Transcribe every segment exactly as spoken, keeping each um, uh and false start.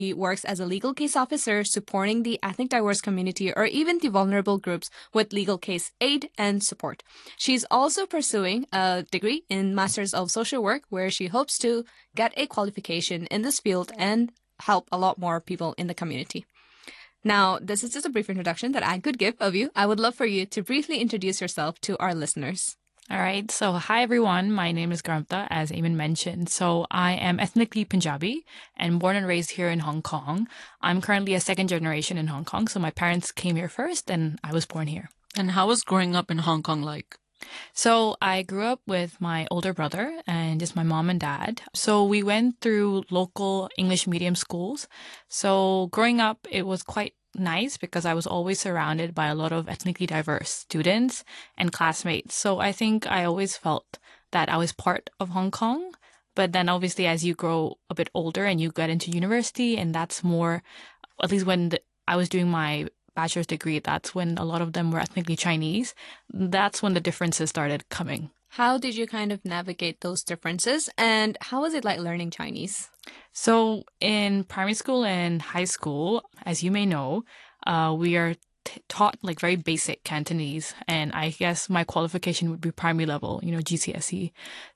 He works as a legal case officer supporting the ethnic diverse community or even the vulnerable groups with legal case aid and support. She's also pursuing a degree in Masters of Social Work where she hopes to get a qualification in this field and help a lot more people in the community. Now, this is just a brief introduction that I could give of you. I would love for you to briefly introduce yourself to our listeners. All right. So, hi, everyone. My name is Garmta, as Eamon mentioned. So, I am ethnically Punjabi and born and raised here in Hong Kong. I'm currently a second generation in Hong Kong. So, my parents came here first and I was born here. And how was growing up in Hong Kong like? So, I grew up with my older brother and just my mom and dad. So, we went through local English medium schools. So, growing up, it was quite nice because I was always surrounded by a lot of ethnically diverse students and classmates. So I think I always felt that I was part of Hong Kong. But then obviously as you grow a bit older and you get into university, and that's more, at least when the, I was doing my bachelor's degree, that's when a lot of them were ethnically Chinese. That's when the differences started coming. How did you kind of navigate those differences, and how was it like learning Chinese? So in primary school and high school, as you may know, uh, we are t- taught like very basic Cantonese, and I guess my qualification would be primary level, you know, G C S E.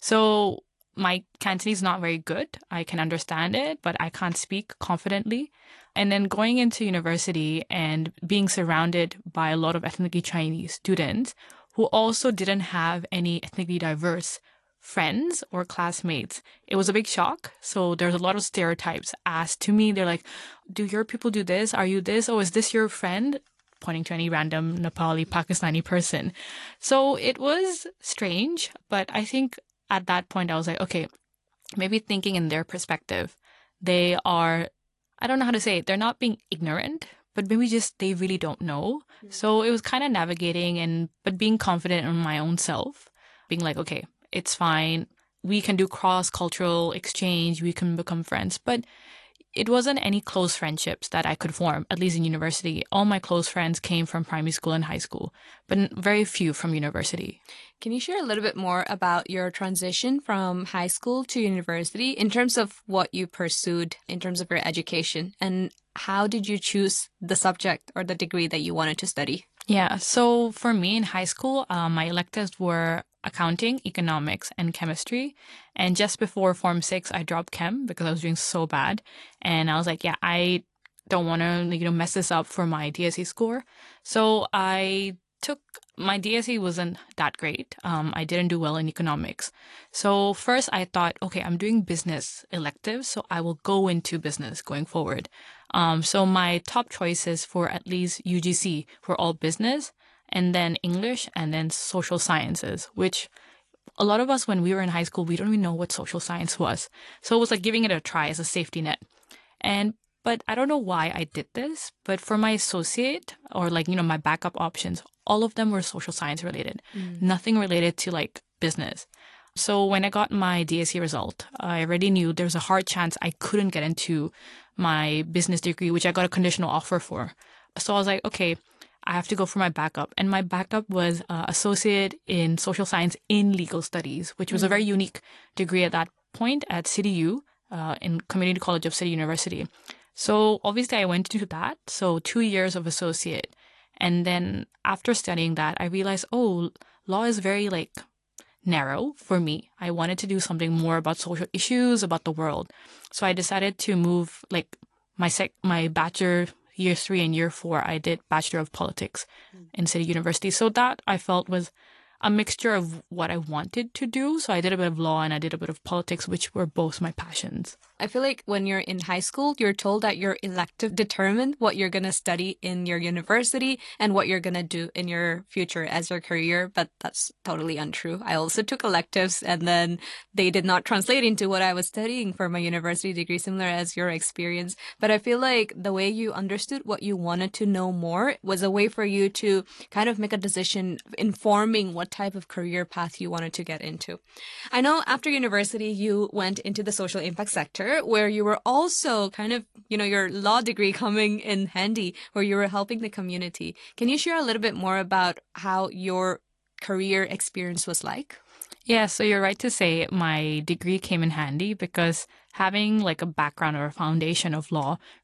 So my Cantonese is not very good. I can understand it, but I can't speak confidently. And then going into university and being surrounded by a lot of ethnically Chinese students who also didn't have any ethnically diverse friends or classmates, it was a big shock. So there's a lot of stereotypes asked to me. They're like, do your people do this? Are you this? Oh, is this your friend? Pointing to any random Nepali, Pakistani person. So it was strange, but I think at that point I was like, okay, maybe thinking in their perspective, they are, I don't know how to say it, they're not being ignorant, but maybe just they really don't know. Mm-hmm. So it was kind of navigating and, but being confident in my own self, being like, okay, it's fine. We can do cross-cultural exchange. We can become friends. But it wasn't any close friendships that I could form, at least in university. All my close friends came from primary school and high school, but very few from university. Can you share a little bit more about your transition from high school to university in terms of what you pursued in terms of your education, and how did you choose the subject or the degree that you wanted to study? Yeah, so for me in high school, uh, my electives were accounting, economics, and chemistry. And just before Form six, I dropped chem because I was doing so bad. And I was like, yeah, I don't want to, you know, mess this up for my D S E score. So I took, my D S E wasn't that great. Um, I didn't do well in economics. So first I thought, okay, I'm doing business electives, so I will go into business going forward. Um, so my top choices for at least U G C were all business, and then English, and then social sciences, which a lot of us, when we were in high school, we don't even know what social science was. So it was like giving it a try as a safety net. And, but I don't know why I did this, but for my associate or like, you know, my backup options, all of them were social science related, mm. nothing related to like business. So when I got my D S E result, I already knew there was a hard chance I couldn't get into my business degree, which I got a conditional offer for. So I was like, okay, I have to go for my backup. And my backup was uh, associate in social science in legal studies, which was mm-hmm. a very unique degree at that point at CityU, uh, in Community College of City University. So obviously I went to that. So two years of associate. And then after studying that, I realized, oh, law is very like narrow for me. I wanted to do something more about social issues, about the world. So I decided to move like my sec- my bachelor year three and year four, I did Bachelor of Politics mm. in City University. So that I felt was a mixture of what I wanted to do. So I did a bit of law and I did a bit of politics, which were both my passions. I feel like when you're in high school, you're told that your elective determined what you're going to study in your university and what you're going to do in your future as your career. But that's totally untrue. I also took electives and then they did not translate into what I was studying for my university degree, similar as your experience. But I feel like the way you understood what you wanted to know more was a way for you to kind of make a decision informing what type of career path you wanted to get into. I know after university, you went into the social impact sector, where you were also kind of, you know, your law degree coming in handy, where you were helping the community. Can you share a little bit more about how your career experience was like? Yeah, so you're right to say my degree came in handy because having like a background or a foundation of law